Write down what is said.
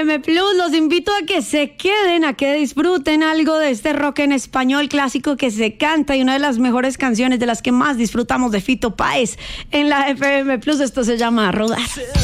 FM Plus. Los invito a que se queden, a que disfruten algo de este rock en español clásico que se canta y una de las mejores canciones de las que más disfrutamos de Fito Páez en la FM Plus. Esto se llama Rodar.